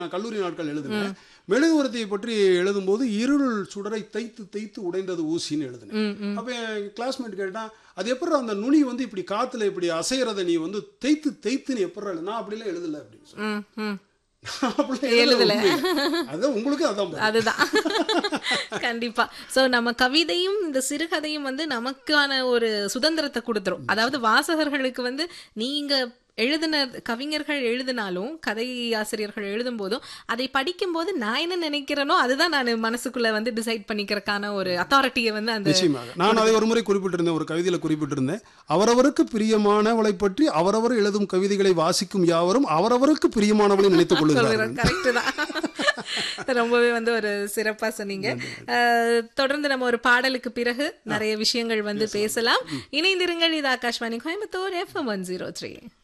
நான் கல்லூரி நாட்கள் எழுதினேன். மெழுகுவர்த்தியை பற்றி எழுதும்போது இருள் சுடரை தைத்து தைத்து உடைந்தது ஊசின்னு எழுதினேன். அப்போ என் கிளாஸ்மேட் கேட்டான், அது எப்படி அந்த நுனி வந்து இப்படி காத்துல இப்படி அசைறத நீ வந்து தைத்து தைத்துன்னு எப்படி நான் அப்படிலாம் எழுதல அப்படின்னு சொல்லி எழுதல. அதான் உங்களுக்கு அதான் அதுதான் கண்டிப்பா. சோ நம்ம கவிதையும் இந்த சிறுகதையும் வந்து நமக்கான ஒரு சுதந்திரத்தை கொடுத்துரும். அதாவது வாசகர்களுக்கு வந்து நீங்க எழுதின கவிஞர்கள் எழுதினாலும் கதை ஆசிரியர்கள் எழுதும் போதும் அதை படிக்கும் போது நான் என்ன நினைக்கிறேனோ அதுதான் நான் மனசுக்குள்ள வந்து டிசைட் பண்ணிக்கிறதுக்கான ஒரு அத்தாரிட்டியை வந்து அந்த நிச்சயமாக நான் அதை ஒரு முறை குறிப்பிட்டிருந்தேன், ஒரு கவிதையில குறிப்பிட்டிருந்தேன். அவரவருக்கு பிரியமானவளை பற்றி அவரவர் எழுதும் கவிதைகளை வாசிக்கும் யாவரும் அவரவருக்கு பிரியமானவளை நினைத்துக் கொள்ளுகிறார்கள். கரெக்ட் தான். ரொம்பவே வந்து ஒரு சிறப்பா சொன்னீங்க. தொடர்ந்து நம்ம ஒரு பாடலுக்கு பிறகு நிறைய விஷயங்கள் வந்து பேசலாம். இணைந்திருங்கள். இது ஆகாஷ்வாணி கோயம்புத்தூர் FM 103.